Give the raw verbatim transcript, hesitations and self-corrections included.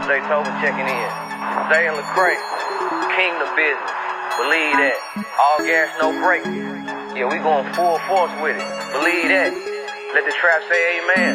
Zay Tobin checking in. Zay and Lecrae, king of business. Believe that. All gas, no brakes. Yeah, we going full force with it. Believe that. Let the trap say amen.